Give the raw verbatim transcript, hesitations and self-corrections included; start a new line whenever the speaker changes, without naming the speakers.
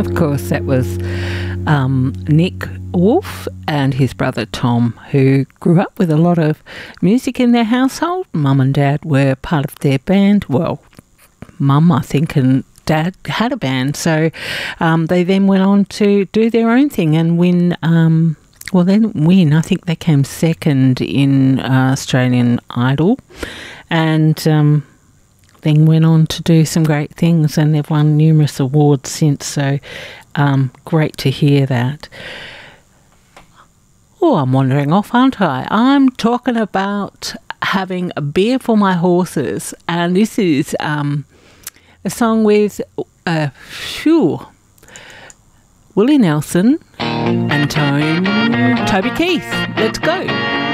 of course, that was um, Nick Wolf and his brother Tom, who grew up with a lot of music in their household. Mum and Dad were part of their band. Well, Mum, I think, and Dad had a band. So um, they then went on to do their own thing and win... Um, well, they didn't win. I think they came second in uh, Australian Idol. And... Um, then went on to do some great things, and they've won numerous awards since, so um, great to hear that. Oh, I'm wandering off, aren't I? I'm talking about having a beer for my horses, and this is um, a song with uh, phew, Willie Nelson and Tone, Toby Keith. Let's go.